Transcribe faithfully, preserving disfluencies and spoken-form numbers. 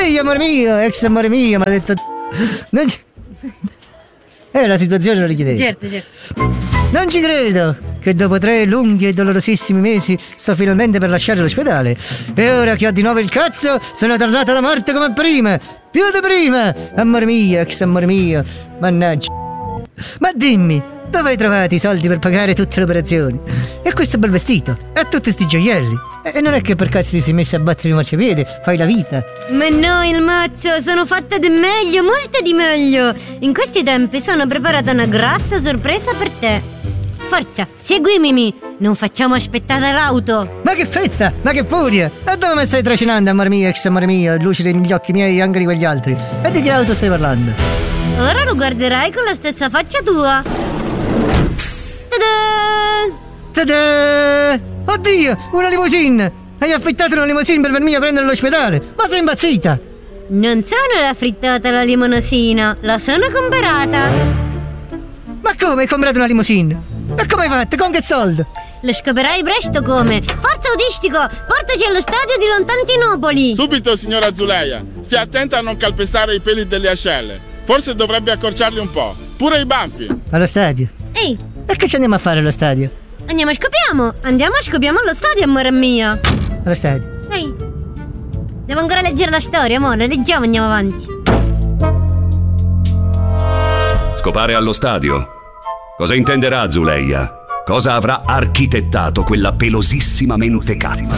mio, amore mio, ex amore mio, mi ha detto... Non ci... Eh, la situazione lo richiedeva. Certo, certo. Non ci credo che dopo tre lunghi e dolorosissimi mesi sto finalmente per lasciare l'ospedale. E ora che ho di nuovo il cazzo, sono tornato alla morte come prima. Più di prima. Amore mio, ex amore mio. Mannaggia. Ma dimmi, dove hai trovato i soldi per pagare tutte le operazioni? E questo bel vestito? E tutti sti gioielli? E non è che per caso ti sei messo a battere il marciapiede? Fai la vita? Ma no, il mazzo, sono fatta di meglio, molto di meglio. In questi tempi sono preparata una grassa sorpresa per te. Forza, seguimi, non facciamo aspettare l'auto. Ma che fretta, ma che furia. E dove mi stai trascinando, amore mio, ex amore mio, lucidi negli occhi miei e anche di quegli altri? E di che auto stai parlando? Ora lo guarderai con la stessa faccia tua. Ta-da! Ta-da! Oddio, una limousine! Hai affittato una limousine per venire a prendere all'ospedale? Ma sei impazzita? Non sono la frittata la limousina, la sono comprata. Ma come hai comprato una limousine? E come hai fatto? Con che soldo? Lo scoprirai presto come. Forza Odistico, portaci allo stadio di Lontantinopoli. Subito, signora Zuleia. Stia attenta a non calpestare i peli delle ascelle. Forse dovrebbe accorciarli un po'. Pure i baffi. Allo stadio? Ehi. E che ci andiamo a fare allo stadio? Andiamo a scopiamo. Andiamo a scopiamo allo stadio, amore mio. Allo stadio? Ehi. Devo ancora leggere la storia, amore. Leggiamo, andiamo avanti. Scopare allo stadio? Cosa intenderà Zuleia? Cosa avrà architettato quella pelosissima mentecatti?